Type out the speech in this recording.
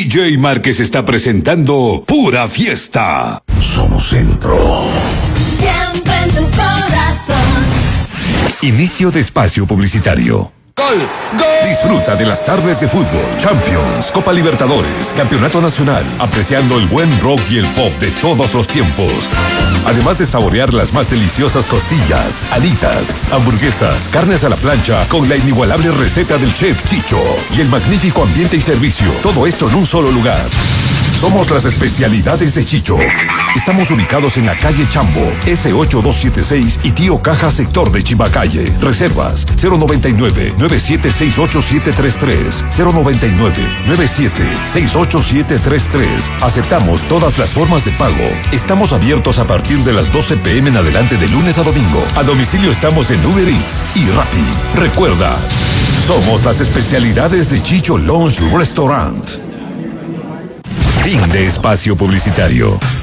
DJ Márquez está presentando Pura Fiesta. Somos Centro. Siempre en tu corazón. Inicio de espacio publicitario. ¡Gol! ¡Gol! Disfruta de las tardes de fútbol, Champions, Copa Libertadores, Campeonato Nacional, apreciando el buen rock y el pop de todos los tiempos. Además de saborear las más deliciosas costillas, alitas, hamburguesas, carnes a la plancha, con la inigualable receta del chef Chicho y el magnífico ambiente y servicio. Todo esto en un solo lugar. Somos las especialidades de Chicho. Estamos ubicados en la calle Chambo, S8276 y Tío Caja, sector de Chimbacalle. Reservas 099-9768733, 099-9768733. Aceptamos todas las formas de pago. Estamos abiertos a partir de las 12 p.m. en adelante de lunes a domingo. A domicilio estamos en Uber Eats y Rappi. Recuerda, somos las especialidades de Chicho Lounge Restaurant. Fin de espacio publicitario.